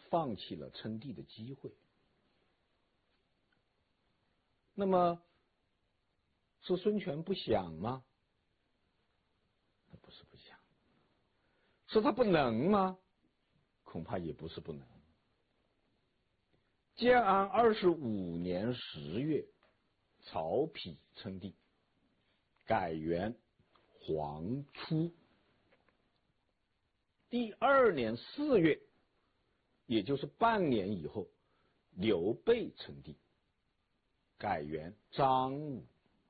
放弃了称帝的机会。那么是孙权不想吗？不是不想。是他不能吗？恐怕也不是不能。建安25年10月，曹丕称帝，改元黄初。第2年4月，也就是半年以后，刘备称帝，改元张武。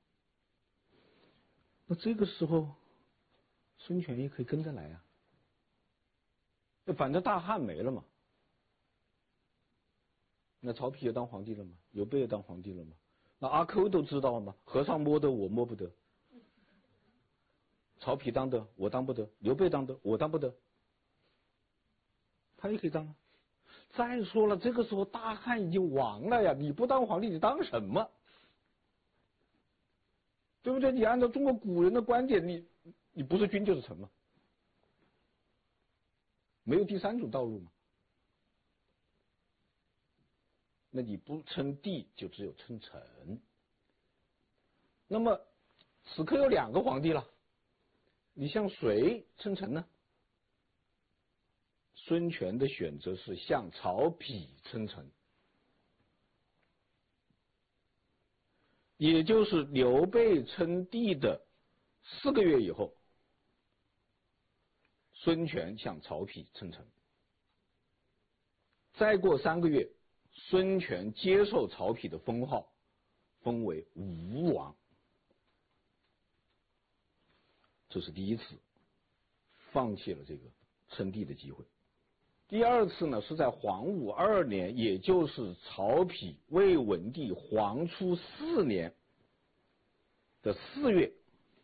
那这个时候，孙权也可以跟着来啊。反正大汉没了嘛，那曹丕也当皇帝了嘛，刘备也当皇帝了嘛，那阿抠都知道嘛，和尚摸得我摸不得，曹丕当的我当不得，刘备当的我当不得，他也可以当啊。再说了，这个时候大汉已经亡了呀，你不当皇帝你当什么？对不对？你按照中国古人的观点，你不是君就是臣嘛，没有第三种道路嘛。那你不称帝就只有称臣。那么此刻有2个皇帝了，你向谁称臣呢？孙权的选择是向曹丕称臣，也就是刘备称帝的4个月以后，孙权向曹丕称臣。再过3个月，孙权接受曹丕的封号，封为吴王。这是第一次放弃了这个称帝的机会。第2次呢，是在黄武2年，也就是曹丕魏文帝黄初4年的4月，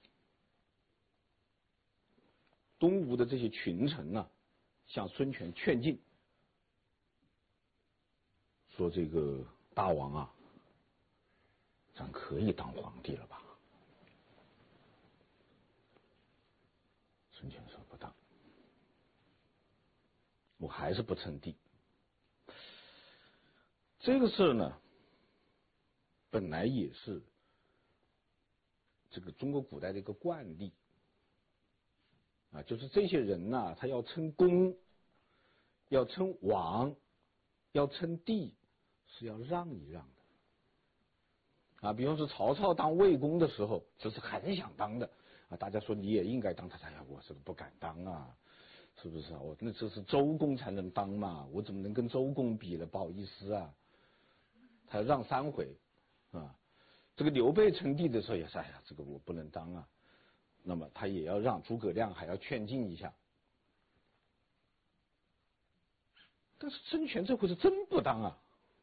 东吴的这些群臣啊，向孙权劝进，说这个大王啊，咱可以当皇帝了吧？孙权说不当，我还是不称帝。这个事儿呢，本来也是这个中国古代的一个惯例啊，就是这些人呐，他要称公，要称王，要称帝，是要让一让的啊。比方说曹操当魏公的时候，这是很想当的啊，大家说你也应该当，他哎呀，我这个不敢当啊，是不是啊？那这是周公才能当嘛，我怎么能跟周公比呢？不好意思啊，他要让3回啊。这个刘备称帝的时候也是，哎呀，这个我不能当啊，那么他也要让，诸葛亮还要劝进一下。但是孙权这回是真不当啊。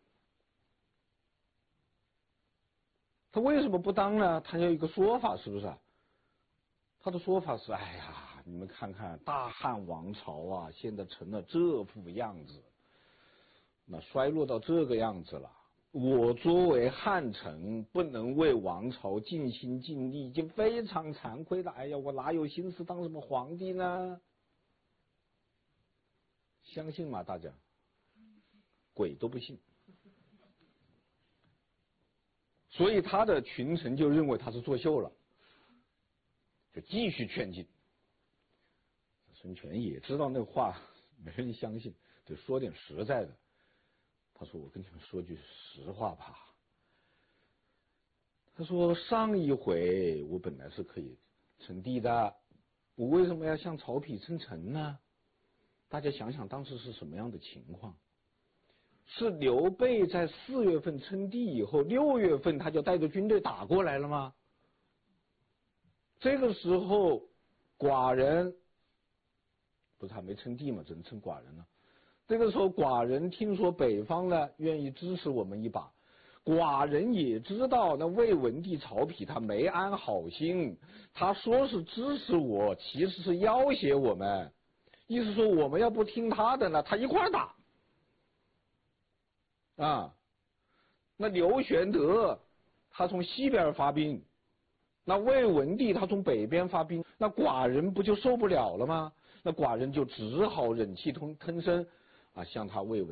他为什么不当呢？他有一个说法，是不是啊？他的说法是，哎呀，你们看看大汉王朝啊，现在成了这副样子，那衰落到这个样子了，我作为汉臣不能为王朝尽心尽力，已经非常惭愧了。哎呀，我哪有心思当什么皇帝呢？相信吗？大家鬼都不信。所以他的群臣就认为他是作秀了，就继续劝进。孙权也知道那话没人相信，就说点实在的。他说：“我跟你们说句实话吧。”他说：“上一回我本来是可以称帝的，我为什么要向曹丕称臣呢？大家想想当时是什么样的情况？是刘备在4月份称帝以后，6月份他就带着军队打过来了吗？这个时候寡人不是还没称帝嘛，只能称寡人了。这个时候寡人听说北方呢愿意支持我们一把，寡人也知道那魏文帝曹丕他没安好心，他说是支持我，其实是要挟我们，意思说我们要不听他的呢，他一块打啊。那刘玄德他从西边发兵，那魏文帝他从北边发兵，那寡人不就受不了了吗？那寡人就只好忍气吞声啊，向他魏文